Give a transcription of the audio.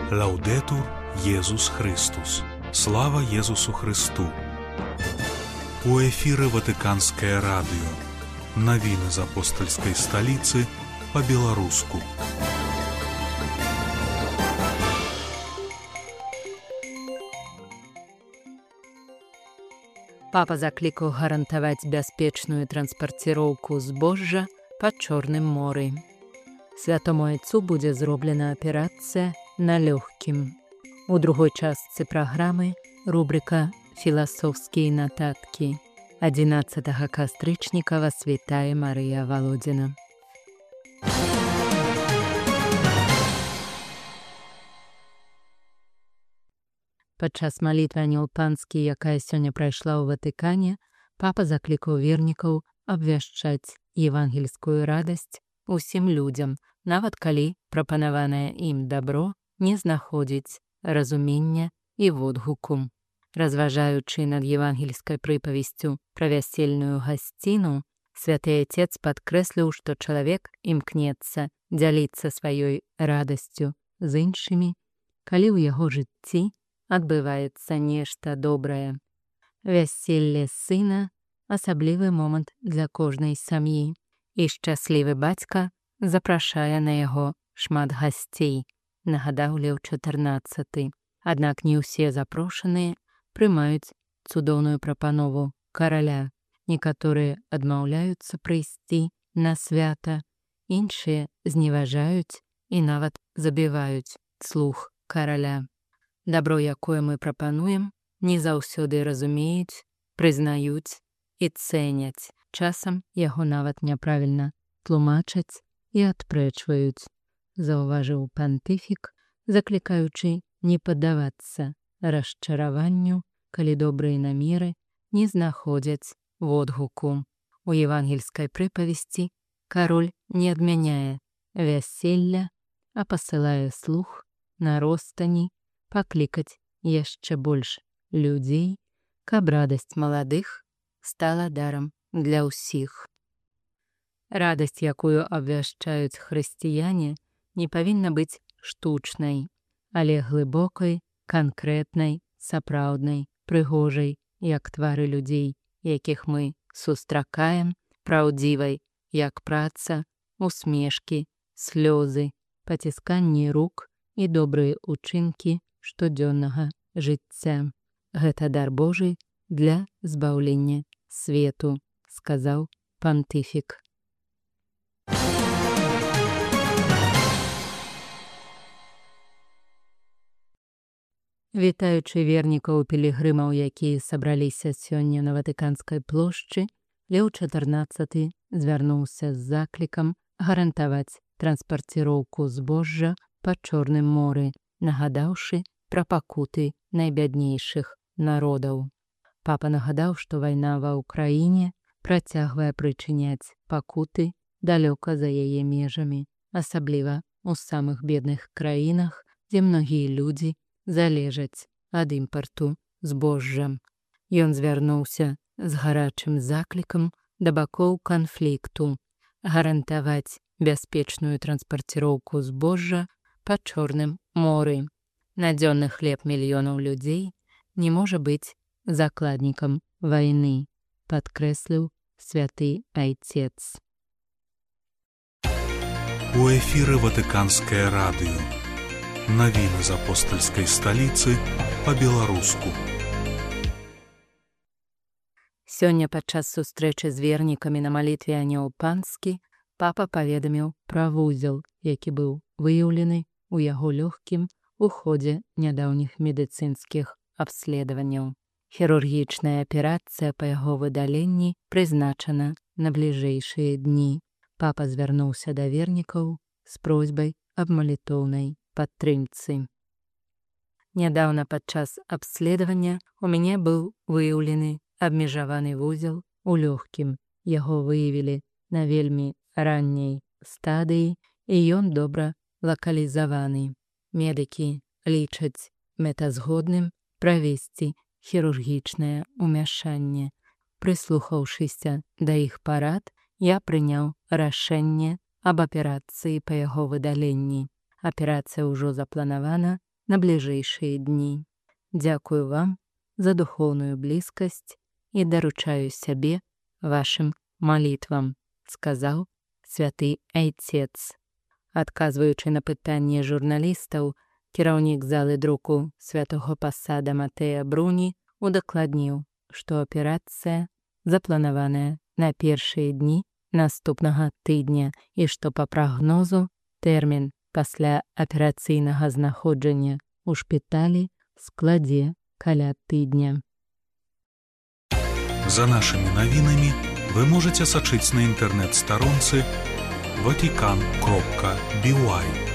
Лаўдэтур Езус Христус. Слава Езусу Христу. У эфіры Ватыканскае радыё. Навіны з апостальскай сталіцы па-беларуску. Папа заклікаў гарантаваць бяспечную транспарціроўку збожжа па Чорным моры. Святому Айцу будзе зроблена аперацыя на лёгкім. У другой частцы праграмы рубрика «Філасофскія нататкі». 11 кастрычніка вас вітае Марыя Валодзіна. Падчас малітвы Анёл Панскі, якая сёння прайшла ў Ватыкане, папа заклікаў вернікаў абвяшчаць евангельскую радасць усім людзям, нават калі прапанаванае ім дабро не знаходзіць разумення і водгуку. Разважаючы над евангельскай прыпавесцю пра вясельную гасціну, святы Айцец падкрэсліў, што чалавек імкнецца дзяліцца сваёй радасцю з іншымі, калі ў яго жыцці адбываецца нешта добрае. Вяселле сына – асаблівы момант для кожнай сям'і, і шчаслівы бацька запрашае на яго шмат гасцей, нагадаў Леў XIV. Аднак не ўсе запрошаныя прымаюць цудоўную прапанову караля. Некаторыя адмаўляюцца прыйсці на свята, іншыя зневажаюць і нават забіваюць слух караля. Дабро, якое мы прапануем, не заўсёды разумеюць, прызнаюць і цэняць. Часам яго нават няправільна тлумачаць і адпрэчваюць, заўважыў пантыфік, заклікаючы не паддавацца расчараванню, калі добрыя намеры не знаходзяць водгуку. У евангельскай прыпавесці кароль не адмяняе вяселля, а пасылае слуг на ростані паклікаць яшчэ больш людзей, каб радасць маладых стала дарам для ўсіх. Радасць, якую абвяшчаюць хрысціяне, не павінна быць штучнай, але глыбокай, канкрэтнай, сапраўднай, прыгожай, як твары людзей, якіх мы сустракаем, праўдзівай, як праца, усмешкі, слёзы, пацісканні рук і добрыя ўчынкі штодзённага жыцця. Гэта дар Божы для збаўлення свету, сказаў пантыфік. Вітаючы вернікаў пілігрымаў, якія сабраліся сёння на Ватыканскай плошчы, Леў XIV звярнуўся з заклікам гарантаваць транспарціроўку збожжа па Чорным моры, нагадаўшы пра пакуты найбяднейшых народаў. Папа нагадаў, што вайна ва ўкраіне працягвае прычыняць пакуты далёка за яе межамі, асабліва ў самых бедных краінах, дзе многія людзі залежаць ад імпарту збожжа. Ён звярнуўся з гарачым заклікам да бакоў канфлікту гарантаваць бяспечную транспарціроўку збожжа па Чорным моры. Надзённы хлеб мільёнаў людзей не можа быць закладнікам вайны, падкрэсліў святы Айцец. У эфіры Ватыканскае радыё. Навіны з апостальскай сталіцы па-беларуску. Сёння падчас сустрэчы з вернікамі на малітве Анёл Панскі папа паведаміў пра вузел, які быў выяўлены ў яго лёгкім у ходзе нядаўніх медыцынскіх абследаванняў. Хірургічная аперацыя па яго выдаленні прызначана на бліжэйшыя дні. Папа звярнуўся да вернікаў з просьбай аб малітоўнай падтрымцы. Нядаўна падчас абследавання у мяне быў выяўлены абмежаваны вузел у лёгкім. Яго выявілі на вельмі ранняй стадыі, і ён добра лакалізаваны. Медыкі лічаць мэтазгодным правесці хірургічнае ўмяшанне. Прыслухаўшыся да іх парад, я прыняў рашэнне аб аперацыі па яго выдаленні. Аперацыя ўжо запланавана на бліжэйшыя дні. Дзякую вам за духоўную блізкасць і даручаю сябе вашым малітвам, сказаў святы айцец. Адказваючы на пытанне журналістаў, кіраўнік залы друку святого пасада Матэа Бруні удакладніў, што аперацыя запланаваная на першыя дні наступнага тыдня і што па прагнозу тэрмін пасля аперацыйнага знаходжання ў шпіталі складзе каля тыдня. За нашими навінамі вы можете сачыць на інтэрнэт-старонцы vatican.by.